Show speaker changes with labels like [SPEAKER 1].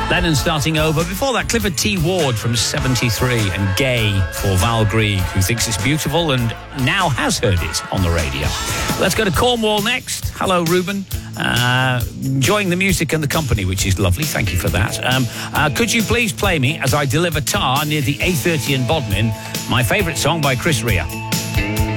[SPEAKER 1] Lennon starting over. Before that, Clifford T. Ward from 73 and Gay for Val Grieg, who thinks it's beautiful and now has heard it on the radio. Let's go to Cornwall next. Hello, Ruben. Enjoying the music and the company, which is lovely. Thank you for that. Could you please play me, as I deliver tar near the A30 in Bodmin, my favourite song by Chris Rea?